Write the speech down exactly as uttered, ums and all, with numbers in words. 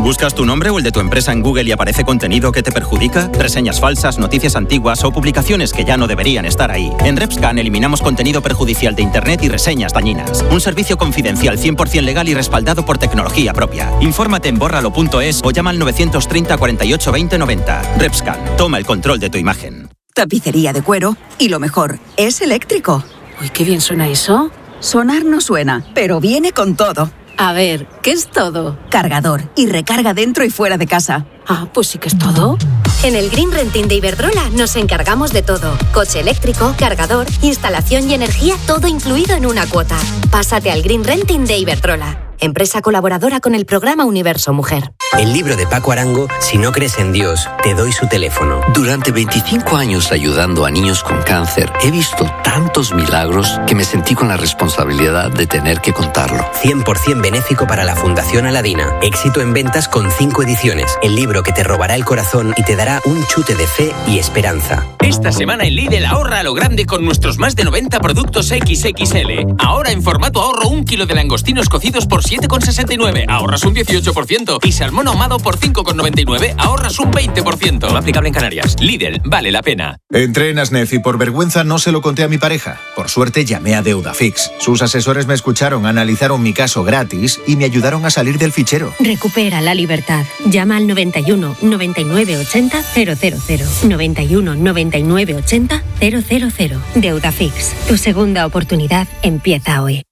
¿Buscas tu nombre o el de tu empresa en Google y aparece contenido que te perjudica? ¿Reseñas falsas, noticias antiguas o publicaciones que ya no deberían estar ahí? En RepScan eliminamos contenido perjudicial de Internet y reseñas dañinas. Un servicio confidencial cien por ciento legal y respaldado por tecnología propia. Infórmate en bórralo punto es o llama al novecientos treinta, cuarenta y ocho, veinte, noventa. RepScan. Toma el control de tu imagen. Tapicería de cuero y lo mejor, es eléctrico. Uy, qué bien suena eso. Sonar no suena, pero viene con todo. A ver, ¿qué es todo? Cargador y recarga dentro y fuera de casa. Ah, pues sí que es todo. En el Green Renting de Iberdrola nos encargamos de todo. Coche eléctrico, cargador, instalación y energía, todo incluido en una cuota. Pásate al Green Renting de Iberdrola, empresa colaboradora con el programa Universo Mujer. El libro de Paco Arango, Si no crees en Dios, te doy su teléfono. Durante veinticinco años ayudando a niños con cáncer, he visto tantos milagros que me sentí con la responsabilidad de tener que contarlo. cien por ciento benéfico para la Fundación Aladina. Éxito en ventas con cinco ediciones. El libro que te robará el corazón y te dará un chute de fe y esperanza. Esta semana en Lidl ahorra a lo grande con nuestros más de noventa productos equis equis ele. Ahora en formato ahorro un kilo de langostinos cocidos por siete con sesenta y nueve, ahorras un dieciocho por ciento. Y salmón ahumado por cinco con noventa y nueve, ahorras un veinte por ciento. No aplicable en Canarias. Lidl, vale la pena. Entré en Asnef y por vergüenza no se lo conté a mi pareja. Por suerte llamé a Deudafix. Sus asesores me escucharon, analizaron mi caso gratis y me ayudaron a salir del fichero. Recupera la libertad. Llama al noventa y uno, noventa y nueve, ochenta, cero cero cero. noventa y uno, noventa y nueve, ochenta, cero cero cero. Deudafix. Tu segunda oportunidad empieza hoy.